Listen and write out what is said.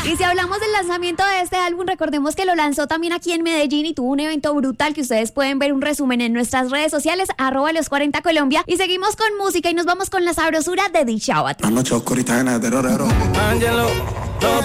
Y si hablamos del lanzamiento de este álbum, recordemos que lo lanzó también aquí en Medellín y tuvo un evento brutal que ustedes pueden ver un resumen en nuestras redes sociales, @los40 Colombia. Y seguimos con música y nos vamos con la sabrosura de Dichabate. La noche oscurita en el terror. Angelo.